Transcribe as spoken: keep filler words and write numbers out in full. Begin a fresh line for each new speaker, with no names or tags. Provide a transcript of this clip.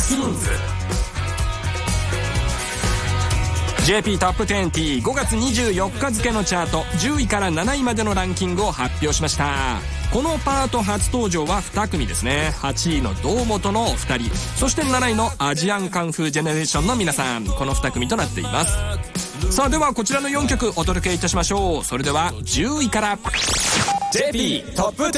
ツインズ。 ジェーピー トップにじゅうごがつにじゅうよっか付のチャートじゅういからなないまでのランキングを発表しました。このパート初登場はに組ですね。はちいの堂本のお二人、そしてなないのアジアンカンフージェネレーションの皆さん、このに組となっています。さあではこちらのよんきょくお届けいたしましょう。それではじゅういから ジェーピー トップにじゅう